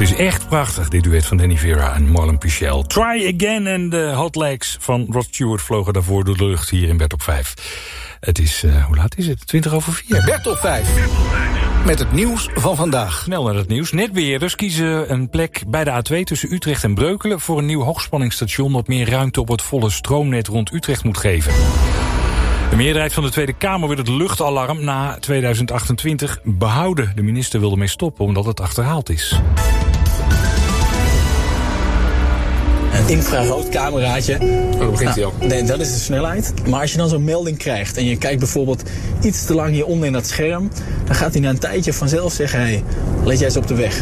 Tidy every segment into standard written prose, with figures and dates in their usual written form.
is echt prachtig, dit duet van Danny Vera en Marlon Pichel. Try Again en de Hot Legs van Rod Stewart vlogen daarvoor door de lucht hier in Bert op 5. Het is, hoe laat is het? 4:20. Bert op 5. Met het nieuws van vandaag. Snel naar het nieuws. Netbeheerders kiezen een plek bij de A2 tussen Utrecht en Breukelen voor een nieuw hoogspanningsstation dat meer ruimte op het volle stroomnet rond Utrecht moet geven. De meerderheid van de Tweede Kamer wil het luchtalarm na 2028 behouden. De minister wil ermee stoppen omdat het achterhaald is. Een infraroodcameraatje. Oh, dan begint hij al. Nee, dat is de snelheid. Maar als je dan zo'n melding krijgt en je kijkt bijvoorbeeld iets te lang hieronder in dat scherm, dan gaat hij na een tijdje vanzelf zeggen, hey, let jij eens op de weg.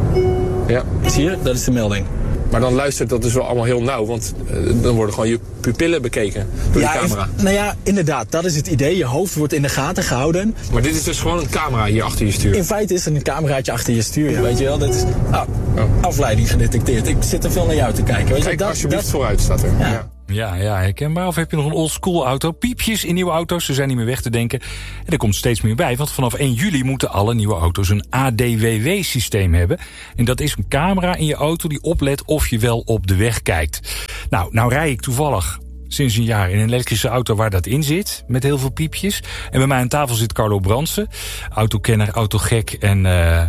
Ja. Zie je? Dat is de melding. Maar dan luistert dat dus wel allemaal heel nauw, want dan worden gewoon je pupillen bekeken door de camera. Nou ja, inderdaad, dat is het idee. Je hoofd wordt in de gaten gehouden. Maar dit is dus gewoon een camera hier achter je stuur? In feite is het een cameraatje achter je stuur. Ja. Weet je wel, dat is afleiding gedetecteerd. Ik zit er veel naar jou te kijken. Weet je, kijk, alsjeblieft vooruit staat er. Ja. Ja, herkenbaar. Of heb je nog een oldschool auto? Piepjes in nieuwe auto's, ze zijn niet meer weg te denken. En er komt steeds meer bij, want vanaf 1 juli moeten alle nieuwe auto's een ADWW-systeem hebben. En dat is een camera in je auto die oplet of je wel op de weg kijkt. Nou rij ik toevallig sinds een jaar in een elektrische auto waar dat in zit, met heel veel piepjes. En bij mij aan tafel zit Carlo Brandsen, autokenner, autogek en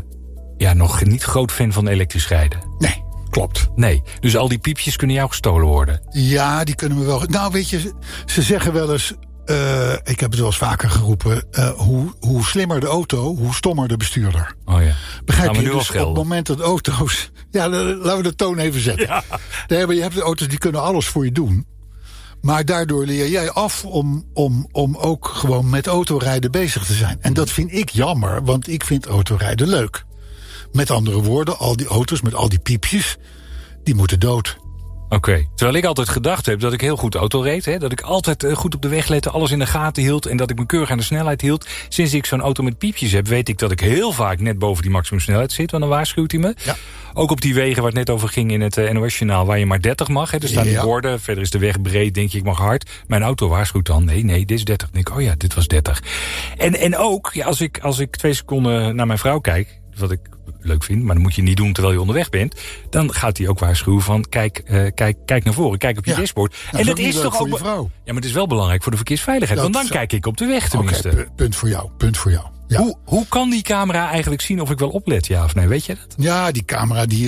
nog niet groot fan van elektrisch rijden. Nee. Klopt. Nee, dus al die piepjes kunnen jou gestolen worden? Ja, die kunnen we wel. Nou, weet je, ze zeggen wel eens, ik heb het wel eens vaker geroepen, hoe slimmer de auto, hoe stommer de bestuurder. Oh ja. Begrijp je? Dus op het moment dat auto's... Ja, laten we de toon even zetten. Ja. Nee, maar je hebt de auto's die kunnen alles voor je doen. Maar daardoor leer jij af om ook gewoon met autorijden bezig te zijn. En dat vind ik jammer, want ik vind autorijden leuk. Met andere woorden, al die auto's met al die piepjes, die moeten dood. Oké. Terwijl ik altijd gedacht heb dat ik heel goed auto reed. Hè, dat ik altijd goed op de weg lette, alles in de gaten hield en dat ik me keurig aan de snelheid hield. Sinds ik zo'n auto met piepjes heb, weet ik dat ik heel vaak net boven die maximumsnelheid zit. Want dan waarschuwt hij me. Ja. Ook op die wegen waar het net over ging in het NOS-journaal, waar je maar 30 mag. Hè, er staan die borden, verder is de weg breed, denk je ik mag hard. Mijn auto waarschuwt dan, nee, dit is 30. Dan denk ik, oh ja, dit was 30. En ook, ja, als ik 2 seconden naar mijn vrouw kijk, wat ik leuk vind, maar dat moet je niet doen terwijl je onderweg bent, dan gaat hij ook waarschuwen van kijk naar voren, kijk op je dashboard. En dat is toch ook vrouw. Ja, maar het is wel belangrijk voor de verkeersveiligheid, want dan kijk ik op de weg tenminste. Okay, punt voor jou. Ja. Hoe kan die camera eigenlijk zien of ik wel oplet, ja of nee? Weet je dat? Ja, die camera die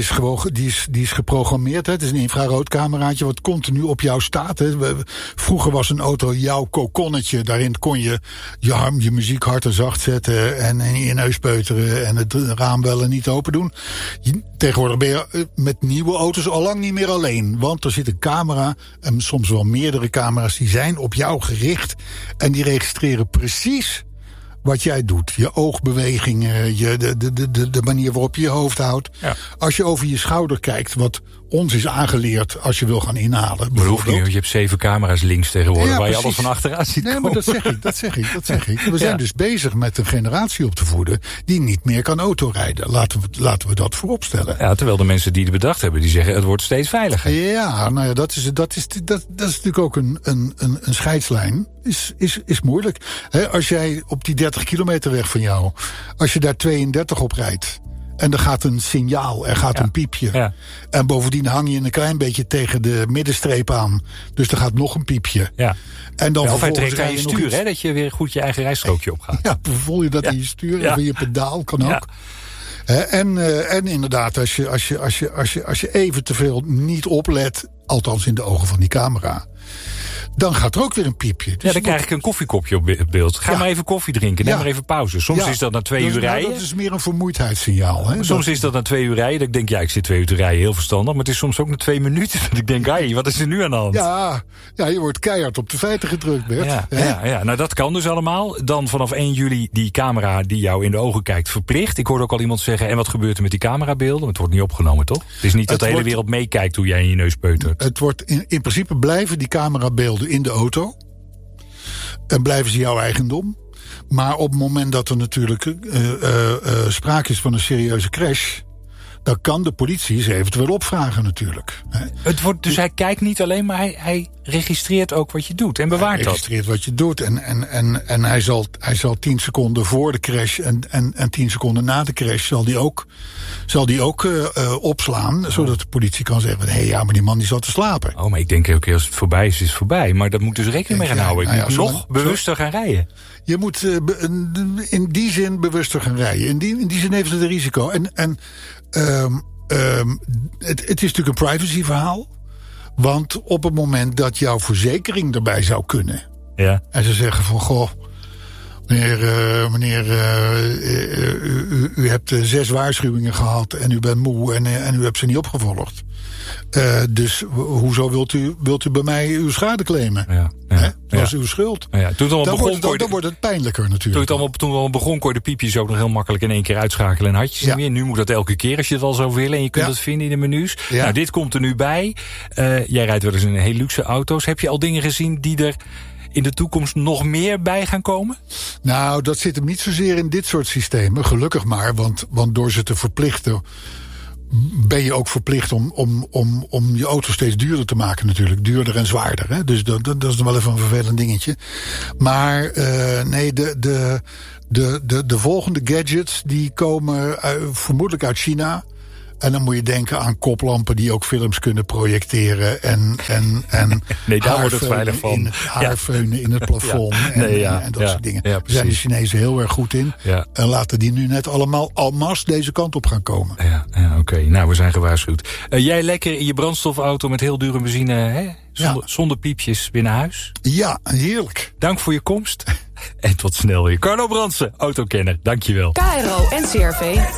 is geprogrammeerd. Hè. Het is een infraroodcameraatje wat continu op jou staat. Hè. Vroeger was een auto jouw kokonnetje. Daarin kon je je muziek hard en zacht zetten en in je neus peuteren en het raam wel en niet open doen. Tegenwoordig ben je met nieuwe auto's al lang niet meer alleen. Want er zit een camera, en soms wel meerdere camera's, die zijn op jou gericht. En die registreren precies wat jij doet. Je oogbewegingen, de manier waarop je je hoofd houdt. Ja. Als je over je schouder kijkt, wat ons is aangeleerd als je wil gaan inhalen. Maar hoeft niet, je hebt 7 camera's links tegenwoordig, waar je alles van achteraan ziet komen. Maar dat zeg ik. We zijn dus bezig met een generatie op te voeden die niet meer kan autorijden. Laten we dat voorop stellen. Ja, terwijl de mensen die het bedacht hebben, die zeggen het wordt steeds veiliger. Ja, nou ja, dat is natuurlijk ook een scheidslijn. Is moeilijk. He, als jij op die 30 kilometer weg van jou, als je daar 32 op rijdt, en er gaat een signaal, er gaat een piepje. Ja. En bovendien hang je een klein beetje tegen de middenstreep aan. Dus er gaat nog een piepje. Ja. En dan of hij trekt aan je stuur, hè, dat je weer goed je eigen rijstrookje opgaat. Ja, voel je dat in je stuur of in je pedaal, kan ook. En inderdaad, als je even te veel niet oplet, althans in de ogen van die camera, dan gaat er ook weer een piepje. Dus dan krijg ik een koffiekopje op beeld. Ga maar even koffie drinken, neem maar even pauze. Soms is dat na 2 uur rijden. Dat is meer een vermoeidheidssignaal. Hè? Soms is dat na 2 uur rijden. Dat ik denk, ik zit 2 uur te rijden, heel verstandig. Maar het is soms ook na 2 minuten. Dat ik denk, wat is er nu aan de hand? Ja, je wordt keihard op de feiten gedrukt, Bert. Ja, nou dat kan dus allemaal. Dan vanaf 1 juli die camera die jou in de ogen kijkt verplicht. Ik hoorde ook al iemand zeggen, en wat gebeurt er met die camerabeelden? Het wordt niet opgenomen, toch? Het is niet dat de hele wereld meekijkt hoe jij in je neus peutert. Het wordt in principe blijven die camerabeelden in de auto. En blijven ze jouw eigendom. Maar op het moment dat er natuurlijk sprake is van een serieuze crash, dan kan de politie ze eventueel opvragen natuurlijk. Het wordt, dus hij kijkt niet alleen, maar hij registreert ook wat je doet en bewaart dat. Hij registreert wat je doet en hij zal 10 seconden voor de crash en 10 seconden na de crash zal die ook opslaan, zodat de politie kan zeggen, maar die man die zat te slapen. Oh, maar ik denk ook, als het voorbij is, is het voorbij. Maar dat moet dus rekening mee gaan houden. Ik moet nog bewuster gaan rijden. Je moet in die zin bewuster gaan rijden. In die zin heeft het een risico. Het is natuurlijk een privacyverhaal. Want op het moment dat jouw verzekering erbij zou kunnen. Ja. En ze zeggen van, goh, meneer, u hebt 6 waarschuwingen gehad en u bent moe en u hebt ze niet opgevolgd. Dus hoezo wilt u bij mij uw schade claimen? Ja. Dat was uw schuld. Ja, dan wordt het pijnlijker natuurlijk. Toen we allemaal begon, kon je de piepjes ook nog heel makkelijk in één keer uitschakelen en had je ze meer. Nu moet dat elke keer als je het wel zou willen en je kunt het vinden in de menus. Ja. Nou, dit komt er nu bij. Jij rijdt wel eens in heel luxe auto's. Heb je al dingen gezien die er in de toekomst nog meer bij gaan komen? Nou, dat zit hem niet zozeer in dit soort systemen. Gelukkig maar, want door ze te verplichten ben je ook verplicht om je auto steeds duurder te maken natuurlijk. Duurder en zwaarder. Hè? Dus dat is nog wel even een vervelend dingetje. Maar nee, de volgende gadgets die komen vermoedelijk uit China. En dan moet je denken aan koplampen die ook films kunnen projecteren. En nee, daar wordt het veilig van. Haarfeunen in het plafond. En dat soort dingen. Ja, daar zijn de Chinezen heel erg goed in. Ja. En laten die nu net allemaal en masse deze kant op gaan komen. Ja, oké. Nou, we zijn gewaarschuwd. Jij lekker in je brandstofauto met heel dure benzine, hè? Zonder piepjes weer naar huis? Ja, heerlijk. Dank voor je komst. En tot snel weer. Carlo Brandsen, autokenner. Dank je wel. KRO en CRV.